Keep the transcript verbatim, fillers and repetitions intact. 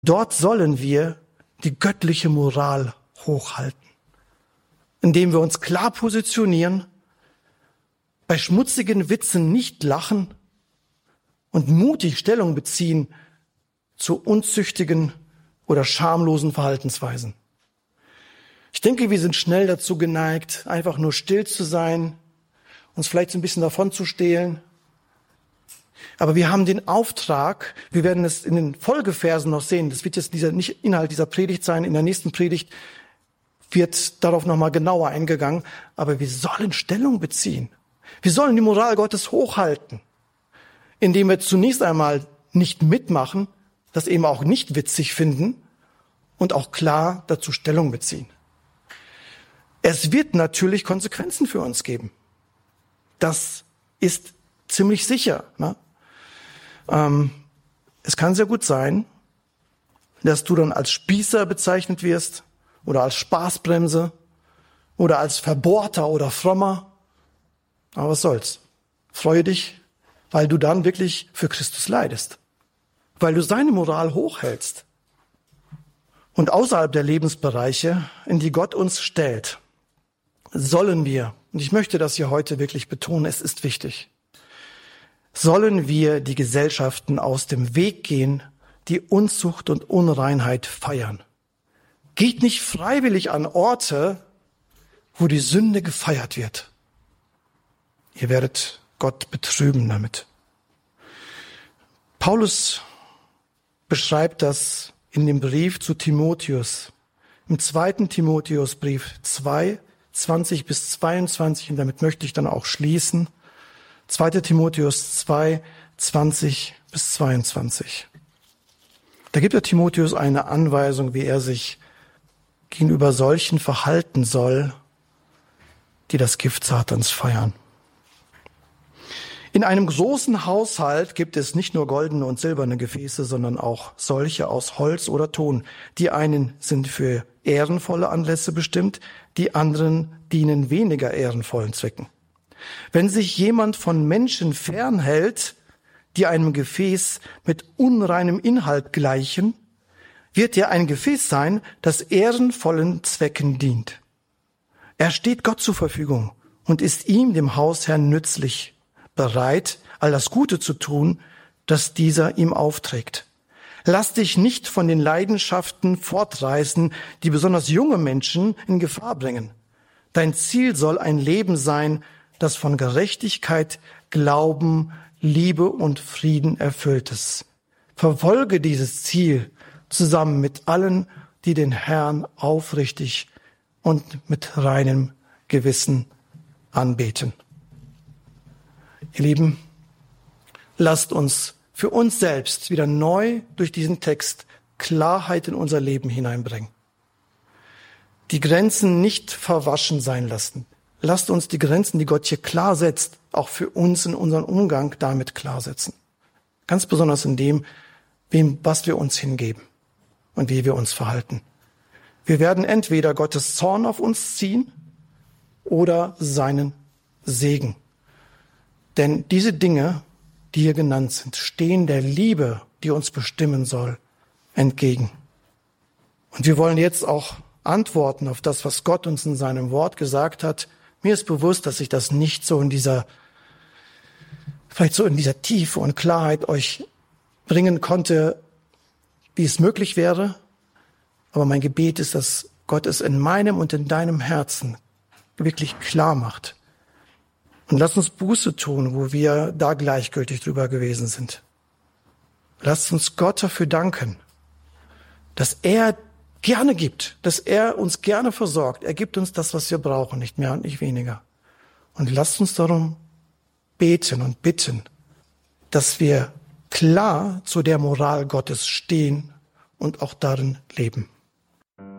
Dort sollen wir die göttliche Moral hochhalten, indem wir uns klar positionieren, bei schmutzigen Witzen nicht lachen und mutig Stellung beziehen zu unzüchtigen oder schamlosen Verhaltensweisen. Ich denke, wir sind schnell dazu geneigt, einfach nur still zu sein, uns vielleicht so ein bisschen davon zu stehlen. Aber wir haben den Auftrag, wir werden es in den Folgeversen noch sehen, das wird jetzt dieser, nicht Inhalt dieser Predigt sein, in der nächsten Predigt wird darauf nochmal genauer eingegangen, aber wir sollen Stellung beziehen. Wir sollen die Moral Gottes hochhalten, indem wir zunächst einmal nicht mitmachen, das eben auch nicht witzig finden und auch klar dazu Stellung beziehen. Es wird natürlich Konsequenzen für uns geben. Das ist ziemlich sicher. Ne? Ähm, es kann sehr gut sein, dass du dann als Spießer bezeichnet wirst oder als Spaßbremse oder als Verbohrter oder Frommer. Aber was soll's? Freue dich, weil du dann wirklich für Christus leidest. Weil du seine Moral hochhältst. Und außerhalb der Lebensbereiche, in die Gott uns stellt, sollen wir, und ich möchte das hier heute wirklich betonen, es ist wichtig, sollen wir die Gesellschaften aus dem Weg gehen, die Unzucht und Unreinheit feiern. Geht nicht freiwillig an Orte, wo die Sünde gefeiert wird. Ihr werdet Gott betrüben damit. Paulus beschreibt das in dem Brief zu Timotheus, im zweiten Timotheusbrief zwei, zwanzig bis zweiundzwanzig, und damit möchte ich dann auch schließen. zweiter Timotheus zwei, zwanzig bis zweiundzwanzig. Da gibt der Timotheus eine Anweisung, wie er sich gegenüber solchen verhalten soll, die das Gift Satans feiern. In einem großen Haushalt gibt es nicht nur goldene und silberne Gefäße, sondern auch solche aus Holz oder Ton. Die einen sind für ehrenvolle Anlässe bestimmt, die anderen dienen weniger ehrenvollen Zwecken. Wenn sich jemand von Menschen fernhält, die einem Gefäß mit unreinem Inhalt gleichen, wird er ein Gefäß sein, das ehrenvollen Zwecken dient. Er steht Gott zur Verfügung und ist ihm, dem Hausherrn, nützlich, bereit, all das Gute zu tun, das dieser ihm aufträgt. Lass dich nicht von den Leidenschaften fortreißen, die besonders junge Menschen in Gefahr bringen. Dein Ziel soll ein Leben sein, das von Gerechtigkeit, Glauben, Liebe und Frieden erfüllt ist. Verfolge dieses Ziel zusammen mit allen, die den Herrn aufrichtig und mit reinem Gewissen anbeten. Ihr Lieben, lasst uns für uns selbst wieder neu durch diesen Text Klarheit in unser Leben hineinbringen. Die Grenzen nicht verwaschen sein lassen. Lasst uns die Grenzen, die Gott hier klar setzt, auch für uns in unserem Umgang damit klar setzen. Ganz besonders in dem, wem, was wir uns hingeben und wie wir uns verhalten. Wir werden entweder Gottes Zorn auf uns ziehen oder seinen Segen. Denn diese Dinge, die hier genannt sind, stehen der Liebe, die uns bestimmen soll, entgegen. Und wir wollen jetzt auch antworten auf das, was Gott uns in seinem Wort gesagt hat. Mir ist bewusst, dass ich das nicht so in dieser, vielleicht so in dieser Tiefe und Klarheit euch bringen konnte, wie es möglich wäre. Aber mein Gebet ist, dass Gott es in meinem und in deinem Herzen wirklich klar macht. Und lasst uns Buße tun, wo wir da gleichgültig drüber gewesen sind. Lasst uns Gott dafür danken, dass er gerne gibt, dass er uns gerne versorgt. Er gibt uns das, was wir brauchen, nicht mehr und nicht weniger. Und lasst uns darum beten und bitten, dass wir klar zu der Moral Gottes stehen und auch darin leben.